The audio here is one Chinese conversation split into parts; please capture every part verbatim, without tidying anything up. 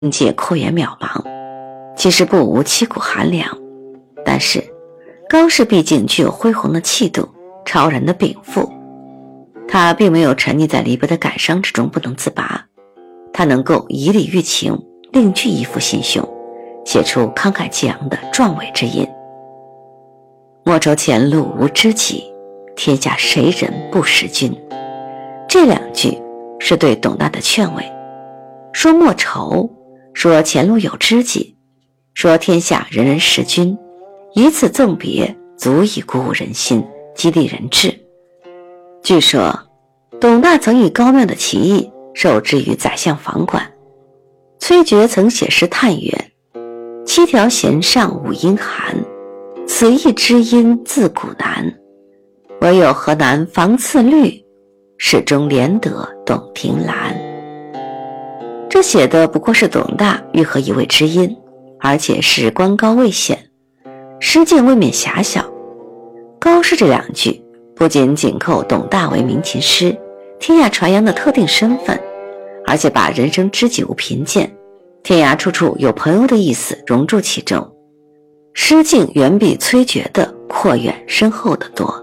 界阔远渺茫，其实不无凄苦寒凉。但是高适毕竟具有恢宏的气度，超然的禀赋，他并没有沉溺在离别的感伤之中不能自拔，他能够以礼喻情，另具一副心胸，写出慷慨激昂的壮伟之音。莫愁前路无知己，天下谁人不识君。这两句是对董大的劝慰，说莫愁，说前路有知己，说天下人人识君，以此赠别，足以鼓舞人心，激励人志。据说董大曾以高妙的棋艺受制于宰相房管，崔珏曾写诗叹曰：七条弦上五音寒，此意知音自古难。唯有河南房次律，始终连得洞庭兰。这写的不过是董大欲和一位知音，而且是官高位显，诗境未免狭小。高适这两句不仅紧扣董大为名琴师天涯传扬的特定身份，而且把人生知己无贫贱，天涯处处有朋友的意思融入其中，诗境远比崔珏的阔远深厚得多。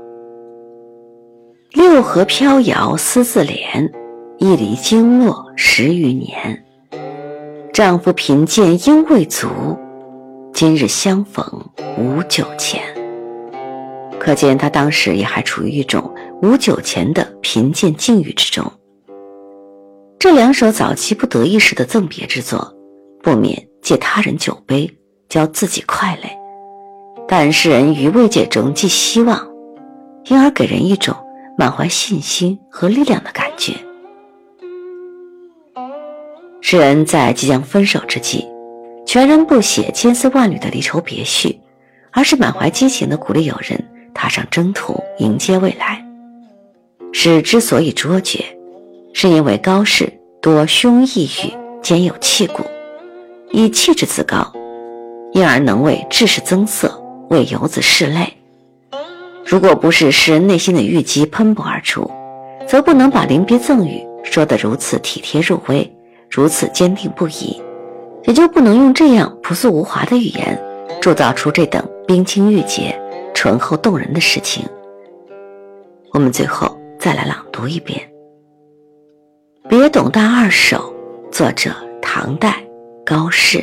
六合飘摇思自怜，一离经络十余年。丈夫贫贱应未足，今日相逢无酒钱。可见他当时也还处于一种无酒钱的贫贱境遇之中。这两首早期不得意时的赠别之作，不免借他人酒杯，教自己快乐，但诗人于慰藉中寄希望，因而给人一种满怀信心和力量的感觉。诗人在即将分手之际，全然不写千丝万缕的离愁别绪，而是满怀激情地鼓励友人踏上征途，迎接未来。诗之所以卓绝，是因为高适多胸臆语，兼有气骨，以气质自高，因而能为志士增色，为游子拭泪。如果不是诗人内心的郁积喷薄而出，则不能把临别赠语说得如此体贴入微，如此坚定不移，也就不能用这样朴素无华的语言铸造出这等冰清玉洁、醇厚动人的事情。我们最后再来朗读一遍《别董大二首》，作者唐代高适。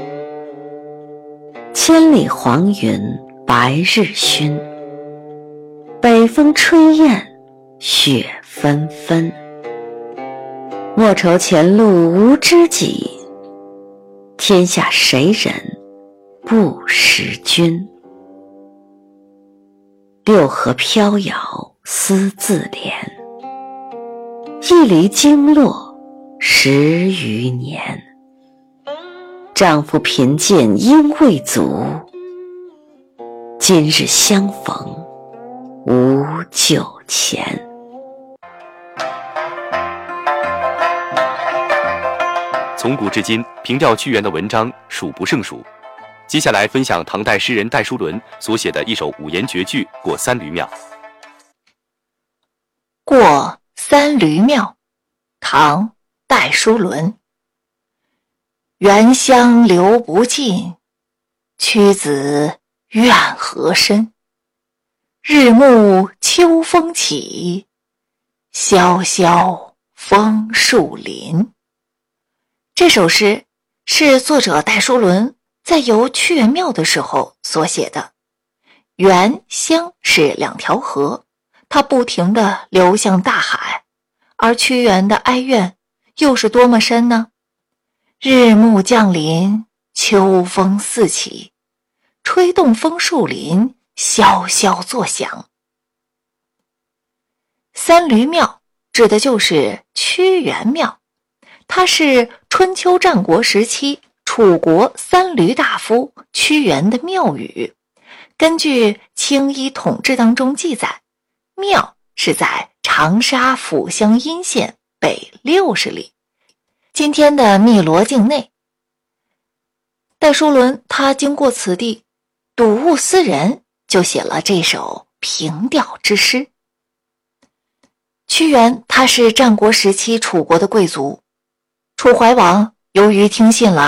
千里黄云白日曛，北风吹雁雪纷纷。莫愁前路无知己，天下谁人不识君。六合飘摇思自怜，一离经络十余年。丈夫贫贱应未足，今日相逢无酒钱。 从古至今，凭吊屈原的文章数不胜数。接下来分享唐代诗人戴叔伦所写的一首五言绝句《过三闾庙》。 过三闾庙，唐·戴叔伦。原香流不尽，屈子怨何深。日暮秋风起，萧萧枫树林。这首诗是作者戴叔伦在游屈原庙的时候所写的。原湘是两条河，它不停地流向大海，而屈原的哀怨又是多么深呢？日暮降临，秋风四起，吹动枫树林，萧萧作响。三闾庙指的就是屈原庙，它是春秋战国时期楚国三闾大夫屈原的庙宇。根据《清一统志》当中记载，庙是在长沙府乡阴县北六十里，今天的汨罗境内。戴叔伦他经过此地，睹物思人，就写了这首凭吊之诗。屈原他是战国时期楚国的贵族，楚怀王由于听信了